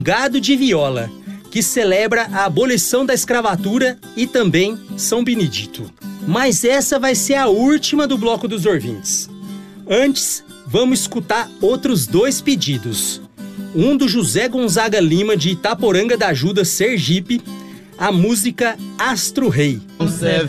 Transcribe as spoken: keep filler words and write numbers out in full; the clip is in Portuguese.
Gado de Viola, que celebra a abolição da escravatura e também São Benedito. Mas essa vai ser a última do bloco dos ouvintes. Antes, vamos escutar outros dois pedidos. Um do José Gonzaga Lima, de Itaporanga da Ajuda, Sergipe, a música Astro Rei. Você